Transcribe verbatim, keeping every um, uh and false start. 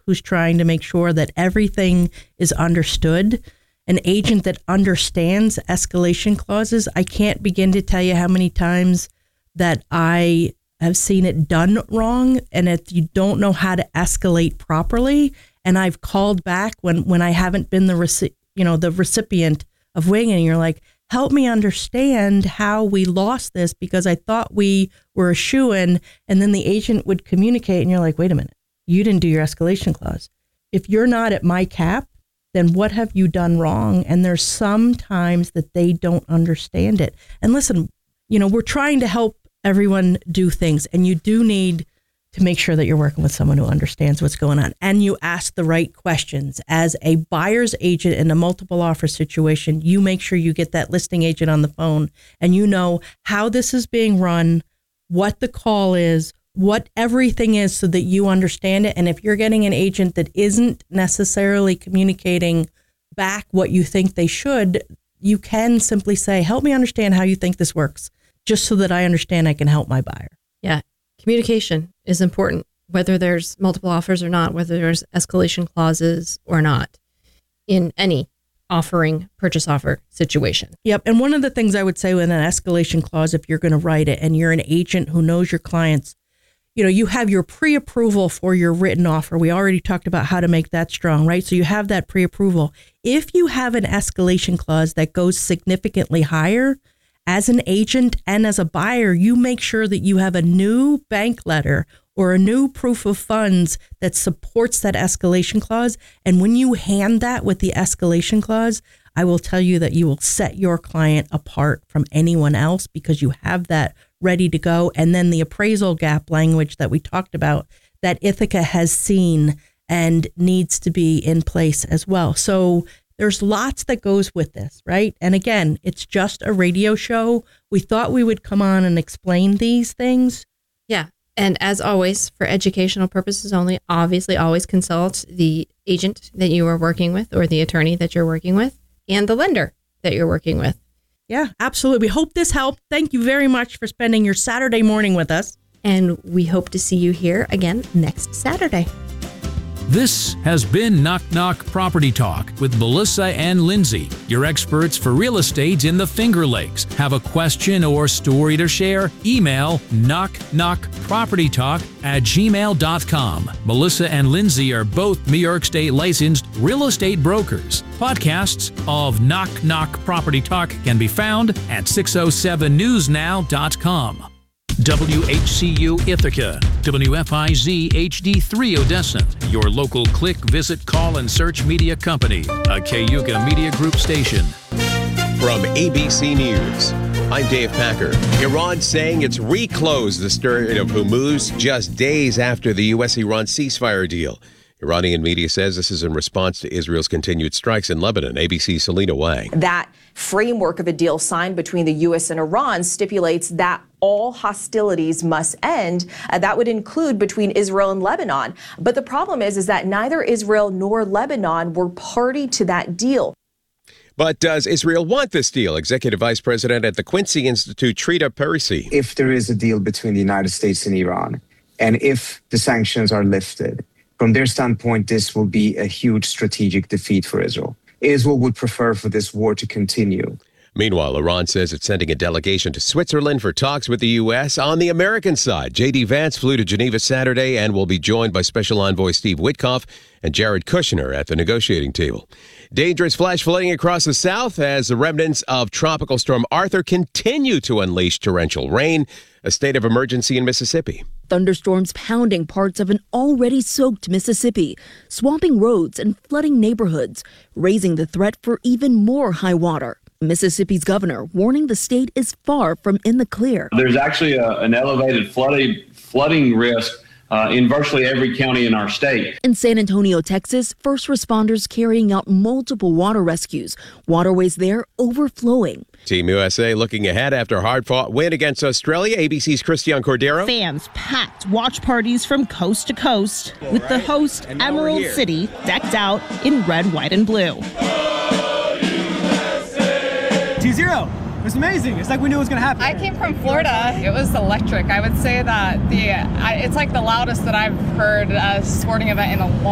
who's trying to make sure that everything is understood. An agent that understands escalation clauses, I can't begin to tell you how many times that I have seen it done wrong, and if you don't know how to escalate properly, and I've called back when, when I haven't been the reci- you know the recipient of winging, and you're like, help me understand how we lost this because I thought we were a shoo-in, and then the agent would communicate, and you're like, wait a minute, you didn't do your escalation clause. If you're not at my cap, then what have you done wrong? And there's some times that they don't understand it. And listen, you know, we're trying to help everyone do things, and you do need to make sure that you're working with someone who understands what's going on and you ask the right questions. As a buyer's agent in a multiple offer situation, you make sure you get that listing agent on the phone and you know how this is being run, what the call is, what everything is so that you understand it. And if you're getting an agent that isn't necessarily communicating back what you think they should, you can simply say, help me understand how you think this works, just so that I understand I can help my buyer. Yeah. Communication is important, whether there's multiple offers or not, whether there's escalation clauses or not in any offering purchase offer situation. Yep. And one of the things I would say with an escalation clause, if you're going to write it and you're an agent who knows your clients, you know, you have your pre-approval for your written offer. We already talked about how to make that strong, right? So you have that pre-approval. If you have an escalation clause that goes significantly higher, as an agent and as a buyer, you make sure that you have a new bank letter or a new proof of funds that supports that escalation clause. And when you hand that with the escalation clause, I will tell you that you will set your client apart from anyone else because you have that ready to go. And then the appraisal gap language that we talked about that Ithaca has seen and needs to be in place as well. So there's lots that goes with this, right? And again, it's just a radio show. We thought we would come on and explain these things. Yeah. And as always, for educational purposes only, obviously always consult the agent that you are working with or the attorney that you're working with and the lender that you're working with. Yeah, absolutely. We hope this helped. Thank you very much for spending your Saturday morning with us. And we hope to see you here again next Saturday. This has been Knock Knock Property Talk with Melissa and Lindsay, your experts for real estate in the Finger Lakes. Have a question or story to share? Email knockknockpropertytalk at gmail dot com. Melissa and Lindsay are both New York State licensed real estate brokers. Podcasts of Knock Knock Property Talk can be found at six oh seven news now dot com. W H C U Ithaca, W F I Z H D three Odessa, your local click, visit, call, and search media company, a Cayuga Media Group station. From A B C News, I'm Dave Packer. Iran saying it's reclosed the Strait of Hormuz just days after the U S Iran ceasefire deal. Iranian media says this is in response to Israel's continued strikes in Lebanon. A B C's Selena Wang. That framework of a deal signed between the U S and Iran stipulates that all hostilities must end. Uh, that would include between Israel and Lebanon. But the problem is, is that neither Israel nor Lebanon were party to that deal. But does Israel want this deal? Executive Vice President at the Quincy Institute, Trita Parisi. If there is a deal between the United States and Iran, and if the sanctions are lifted, from their standpoint, this will be a huge strategic defeat for Israel. Israel would prefer for this war to continue. Meanwhile, Iran says it's sending a delegation to Switzerland for talks with the U S. On the American side, J D. Vance flew to Geneva Saturday and will be joined by Special Envoy Steve Witkoff and Jared Kushner at the negotiating table. Dangerous flash flooding across the south as the remnants of Tropical Storm Arthur continue to unleash torrential rain. A state of emergency in Mississippi. Thunderstorms pounding parts of an already soaked Mississippi, swamping roads and flooding neighborhoods, raising the threat for even more high water. Mississippi's governor warning the state is far from in the clear. There's actually a, an elevated flooding, flooding risk uh, in virtually every county in our state. In San Antonio, Texas, first responders carrying out multiple water rescues, waterways there overflowing. Team U S A looking ahead after a hard-fought win against Australia. A B C's Christian Cordero. Fans packed watch parties from coast to coast with the host Emerald City decked out in red, white, and blue. T zero. It was amazing. It's like we knew it was going to happen. I came from Florida. It was electric. I would say that the I, it's like the loudest that I've heard a sporting event in a long